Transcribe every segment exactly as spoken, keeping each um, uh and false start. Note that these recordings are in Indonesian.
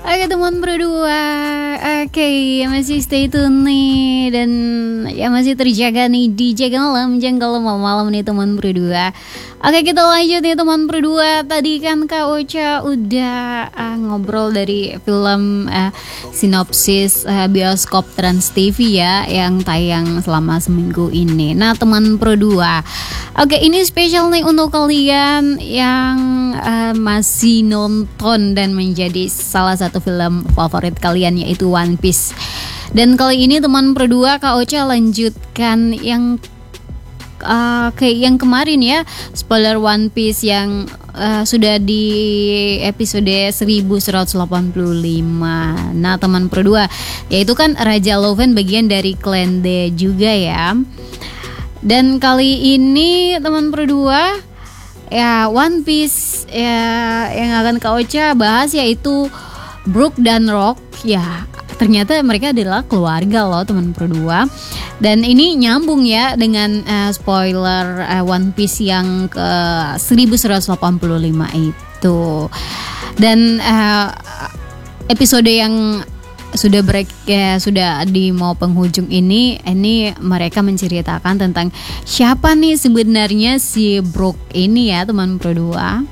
Oke teman berdua, oke masih stay tune nih dan ya masih terjaga nih di Jaga Malam, jangan malam-malam nih teman berdua. Oke kita lanjut nih teman berdua. Tadi kan Kak Ocha udah uh, ngobrol dari film uh, sinopsis uh, bioskop Trans T V ya yang tayang selama seminggu ini. Nah teman berdua, oke ini spesial nih untuk kalian yang uh, masih nonton dan menjadi salah satu film favorit kalian yaitu One Piece. Dan kali ini teman berdua Kak Ocha lanjutkan yang Uh, kayak yang kemarin ya, spoiler One Piece yang uh, sudah di episode seribu seratus delapan puluh lima. Nah teman berdua, yaitu kan Raja Loven bagian dari Clan D juga ya. Dan kali ini teman berdua ya One Piece ya yang akan Kak Ocha bahas yaitu Brook dan Rock ya. Ternyata mereka adalah keluarga loh teman berdua. Dan ini nyambung ya dengan uh, spoiler uh, One Piece yang ke seribu seratus delapan puluh lima itu. Dan uh, episode yang sudah break ya, sudah di mau penghujung ini, ini mereka menceritakan tentang siapa nih sebenarnya si Brook ini ya teman berdua.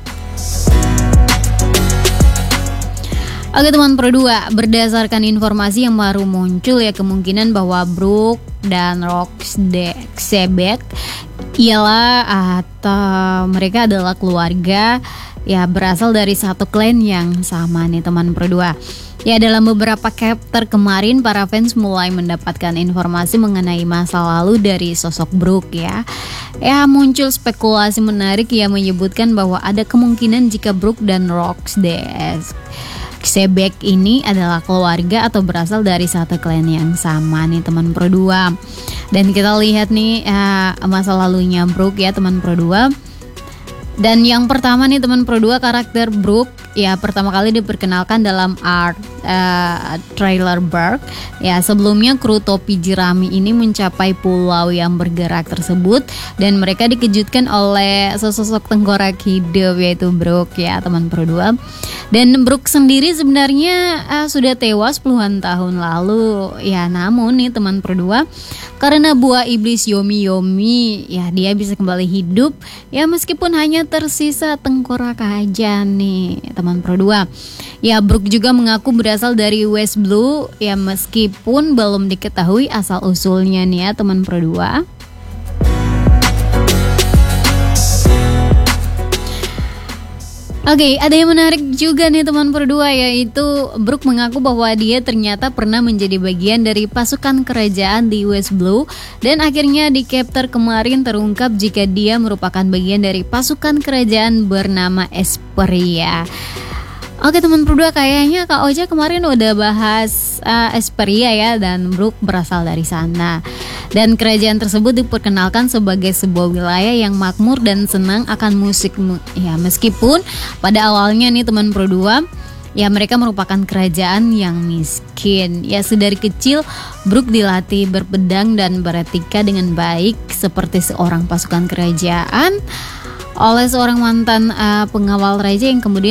Oke teman berdua, berdasarkan informasi yang baru muncul ya kemungkinan bahwa Brook dan Roxxebet ialah atau mereka adalah keluarga ya berasal dari satu klan yang sama nih teman berdua. Ya dalam beberapa chapter kemarin para fans mulai mendapatkan informasi mengenai masa lalu dari sosok Brook ya. Ya muncul spekulasi menarik yang menyebutkan bahwa ada kemungkinan jika Brook dan Roxxebet ini adalah keluarga atau berasal dari satu klan yang sama nih teman berdua. Dan kita lihat nih uh, masa lalunya Brook ya teman berdua. Dan yang pertama nih teman berdua, karakter Brook ya pertama kali diperkenalkan dalam art uh, trailer Berg ya. Sebelumnya kru topi jerami ini mencapai pulau yang bergerak tersebut dan mereka dikejutkan oleh sosok tengkorak hidup yaitu Brook ya teman berdua. Dan Brook sendiri sebenarnya uh, sudah tewas puluhan tahun lalu ya, namun nih teman berdua karena buah iblis Yomi Yomi ya dia bisa kembali hidup ya meskipun hanya tersisa tengkorak aja nih teman berdua. Ya Brook juga mengaku berasal dari West Blue ya meskipun belum diketahui asal usulnya nih ya teman berdua. Oke, okay, ada yang menarik juga nih teman berdua yaitu Brook mengaku bahwa dia ternyata pernah menjadi bagian dari pasukan kerajaan di West Blue dan akhirnya di chapter kemarin terungkap jika dia merupakan bagian dari pasukan kerajaan bernama Esperia. Oke teman berdua, kayaknya Kak Ocha kemarin udah bahas uh, Esperia ya dan Brook berasal dari sana. Dan kerajaan tersebut diperkenalkan sebagai sebuah wilayah yang makmur dan senang akan musik ya meskipun pada awalnya nih teman berdua ya mereka merupakan kerajaan yang miskin. Ya sedari kecil Brook dilatih berpedang dan beretika dengan baik seperti seorang pasukan kerajaan oleh seorang mantan uh, pengawal raja yang kemudian